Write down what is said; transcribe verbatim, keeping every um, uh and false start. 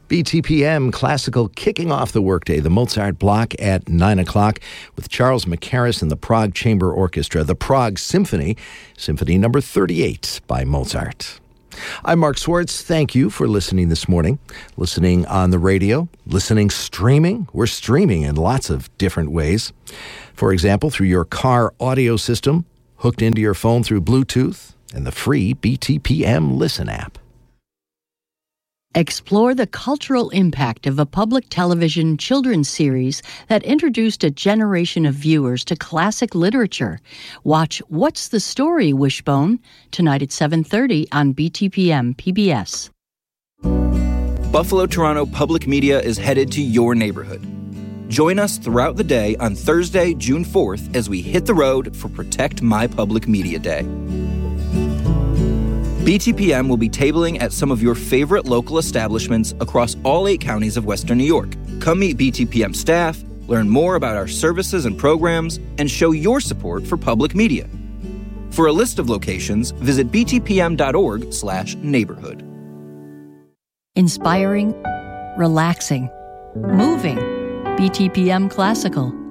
B T P M Classical kicking off the workday, the Mozart block at nine o'clock with Charles Mackerras and the Prague Chamber Orchestra, the Prague Symphony, Symphony number thirty-eight by Mozart. I'm Mark Swartz. Thank you for listening this morning. Listening on the radio, listening streaming. We're streaming in lots of different ways. For example, through your car audio system, hooked into your phone through Bluetooth, and the free B T P M Listen app. Explore the cultural impact of a public television children's series that introduced a generation of viewers to classic literature. Watch What's the Story, Wishbone, tonight at seven thirty on B T P M P B S. Buffalo Toronto Public Media is headed to your neighborhood. Join us throughout the day on Thursday, June fourth, as we hit the road for Protect My Public Media Day. B T P M will be tabling at some of your favorite local establishments across all eight counties of Western New York. Come meet B T P M staff, learn more about our services and programs, and show your support for public media. For a list of locations, visit b t p m dot org slash neighborhood. Inspiring, relaxing, moving. B T P M Classical.